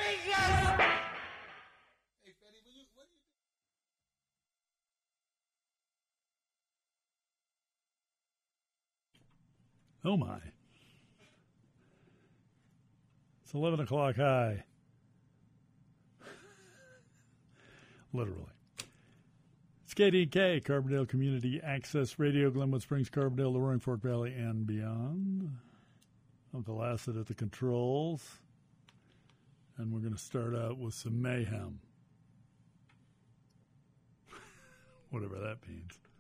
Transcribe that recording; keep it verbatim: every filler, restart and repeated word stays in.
Oh, my. It's eleven o'clock high. Literally. It's K D K, Carbondale Community Access Radio, Glenwood Springs, Carbondale, the Roaring Fork Valley, and beyond. Uncle Acid at the controls. And we're going to start out with some mayhem. Whatever that means.